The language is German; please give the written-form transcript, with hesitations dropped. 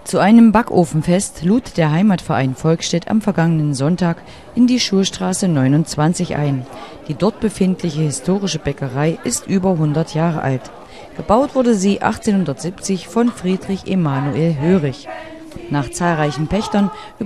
Zu einem Backofenfest lud der Heimatverein Volkstedt am vergangenen Sonntag in die Schulstraße 29 ein. Die dort befindliche historische Bäckerei ist über 100 Jahre alt. Gebaut wurde sie 1870 von Friedrich Emanuel Hörig. Nach zahlreichen Pächtern